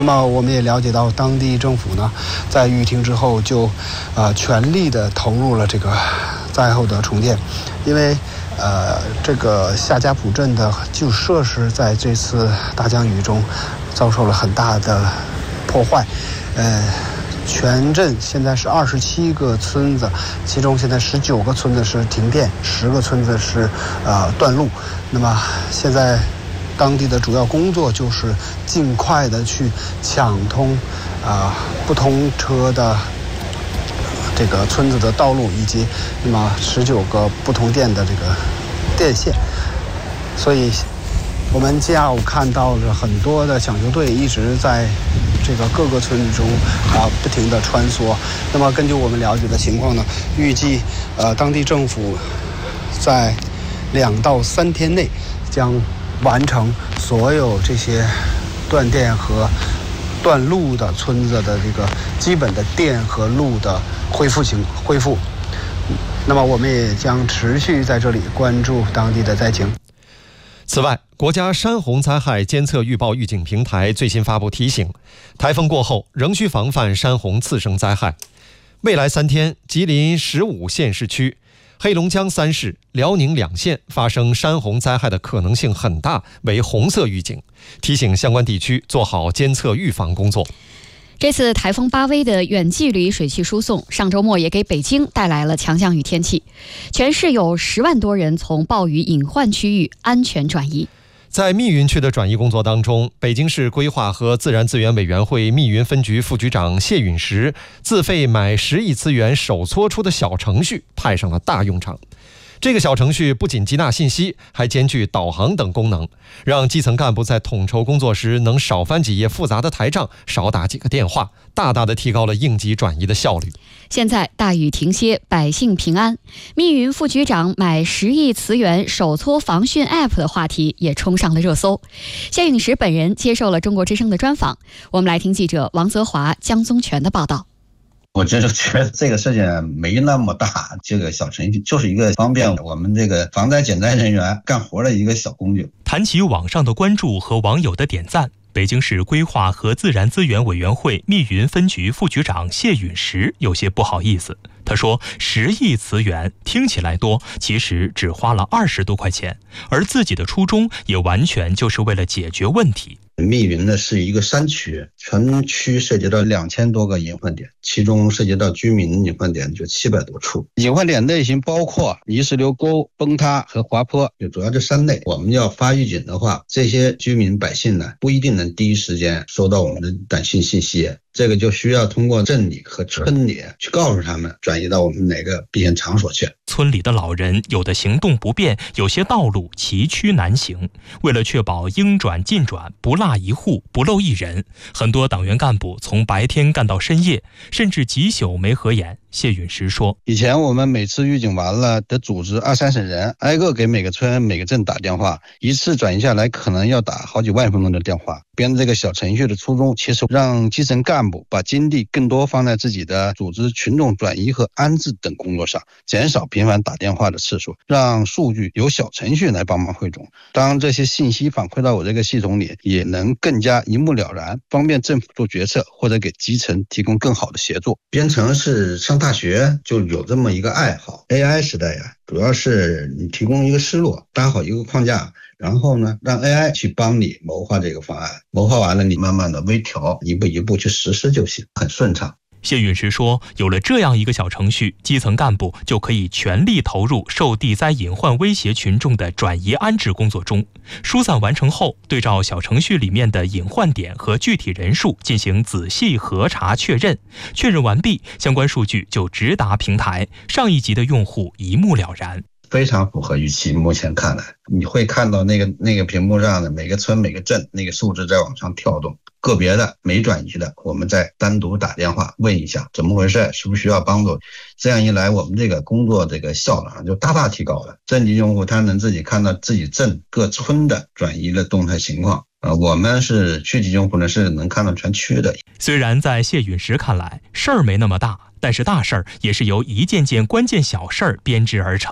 那么我们也了解到，当地政府呢，在雨停之后就全力的投入了这个灾后的重建，因为这个夏家堡镇的基础设施在这次大降雨中遭受了很大的破坏，全镇现在是27个村子，其中现在19个村子是停电，10个村子是断路。那么现在当地的主要工作就是尽快的去抢通不通车的这个村子的道路，以及那么19个不通电的这个电线。所以我们下午看到了很多的抢修队一直在这个各个村中不停地穿梭。那么根据我们了解的情况呢，预计当地政府在2到3天内将完成所有这些断电和断路的村子的这个基本的电和路的恢复。那么我们也将持续在这里关注当地的灾情。 此外，国家山洪灾害监测预报预警平台最新发布提醒，台风过后仍需防范山洪次生灾害。未来3天，吉林15县市区、黑龙江3市、辽宁2县发生山洪灾害的可能性很大，为红色预警，提醒相关地区做好监测预防工作。 这次台风巴威的远距离水汽输送，上周末也给北京带来了强降雨天气，全市有10万多人从暴雨隐患区域安全转移。 在密云区的转移工作当中，北京市规划和自然资源委员会密云分局副局长谢允石自费买10亿资源手搓出的小程序派上了大用场。这个小程序不仅接纳信息，还兼具导航等功能，让基层干部在统筹工作时能少翻几页复杂的台账，少打几个电话，大大的提高了应急转移的效率。 现在大雨停歇，百姓平安，密云副局长买10亿磁源手搓防汛 App 的话题也冲上了热搜。谢允石本人接受了中国之声的专访，我们来听记者王泽华、江宗全的报道。 我觉得这个事情没那么大，这个小程序就是一个方便我们这个防灾减灾人员干活的一个小工具。 谈起网上的关注和网友的点赞，北京市规划和自然资源委员会密云分局副局长谢允石有些不好意思。他说10亿磁源听起来多，其实只花了20多块钱，而自己的初衷也完全就是为了解决问题。 密云呢是一个山区，全区涉及到2000多个隐患点，其中涉及到居民隐患点就700多处。隐患点类型包括泥石流沟、崩塌和滑坡，就主要这3类。我们要发预警的话，这些居民百姓呢不一定能第一时间收到我们的短信信息，这个就需要通过镇里和村里去告诉他们转移到我们哪个避险场所去。 村里的老人有的行动不便，有些道路崎岖难行，为了确保应转尽转，不落一户不漏一人，很多党员干部从白天干到深夜，甚至几宿没合眼。谢允石说， 以前我们每次预警完了得组织20-30人挨个给每个村每个镇打电话，一次转移下来可能要打好几万分钟的电话。编这个小程序的初衷，其实让基层干部把精力更多放在自己的组织群众转移和安置等工作上，减少频繁打电话的次数，让数据由小程序来帮忙汇总。当这些信息反馈到我这个系统里，也能更加一目了然，方便政府做决策或者给基层提供更好的协作。编程是上大学就有这么一个爱好， AI 时代呀，主要是你提供一个思路，搭好一个框架，然后呢让 AI 去帮你谋划这个方案，谋划完了你慢慢的微调，一步一步去实施就行，很顺畅。 谢允石说，有了这样一个小程序，基层干部就可以全力投入受地灾隐患威胁群众的转移安置工作中。疏散完成后，对照小程序里面的隐患点和具体人数进行仔细核查确认，确认完毕，相关数据就直达平台，上一级的用户一目了然。 非常符合预期，目前看来你会看到那个屏幕上的每个村每个镇那个数字在往上跳动，个别的没转移的我们再单独打电话问一下怎么回事，是不是需要帮助。这样一来，我们这个工作这个效能就大大提高了。镇级用户他能自己看到自己镇各村的转移的动态情况，我们是区级用户呢是能看到全区的。 虽然在谢允石看来事儿没那么大，但是大事儿也是由一件件关键小事儿编织而成。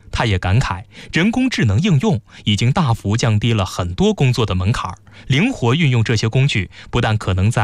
他也感慨，人工智能应用已经大幅降低了很多工作的门槛，灵活运用这些工具，不但可能在